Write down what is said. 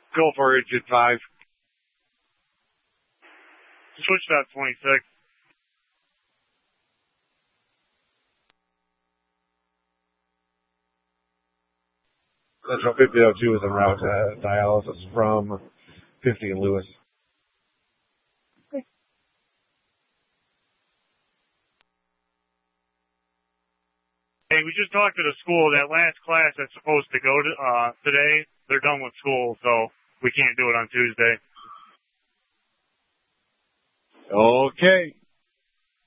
Go for engine 5. Switch that 26. Central 5002 is en route to dialysis from 50 in Lewis. Hey, we just talked to the school. That last class that's supposed to go to, today, they're done with school, so we can't do it on Tuesday. Okay.